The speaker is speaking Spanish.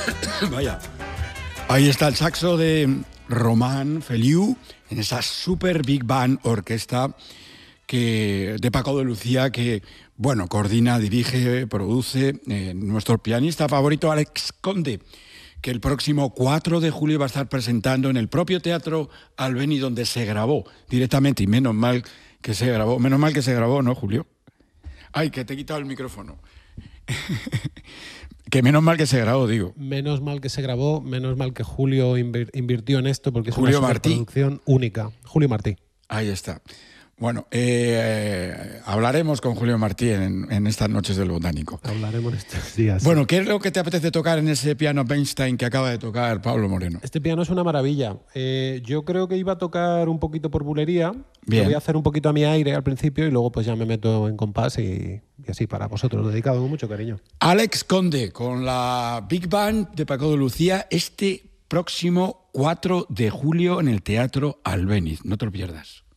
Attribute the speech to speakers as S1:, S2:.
S1: Vaya. Ahí está el saxo de Román Feliu en esa super big band orquesta de Paco de Lucía que, bueno, coordina, dirige, produce nuestro pianista favorito Alex Conde, que el próximo 4 de julio va a estar presentando en el propio Teatro Albéniz donde se grabó directamente, y menos mal que se grabó, ¿no, Julio? Ay, que te he quitado el micrófono. Que menos mal que se grabó, digo.
S2: Menos mal que se grabó, menos mal que Julio invirtió en esto, porque es
S1: Julio
S2: una
S1: Martí.
S2: producción única. Julio Martí.
S1: Ahí está. Bueno, hablaremos con Julio Martí en estas noches del Botánico.
S2: Hablaremos estos días.
S1: Bueno, ¿qué es lo que te apetece tocar en ese piano Bernstein que acaba de tocar Pablo Moreno?
S2: Este piano es una maravilla. Yo creo que iba a tocar un poquito por bulería.
S1: Bien.
S2: Lo voy a hacer un poquito a mi aire al principio y luego pues ya me meto en compás y así para vosotros, dedicado con mucho cariño.
S1: Alex Conde con la Big Band de Paco de Lucía este próximo 4 de julio en el Teatro Albéniz. No te lo pierdas.